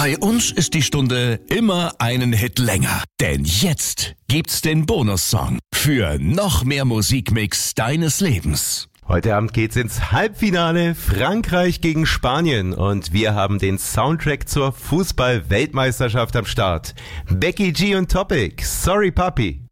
Bei uns ist die Stunde immer einen Hit länger. Denn jetzt gibt's den Bonussong für noch mehr Musikmix deines Lebens. Heute Abend geht's ins Halbfinale Frankreich gegen Spanien und wir haben den Soundtrack zur Fußball-Weltmeisterschaft am Start. Becky G und Topic, Sorry Papi.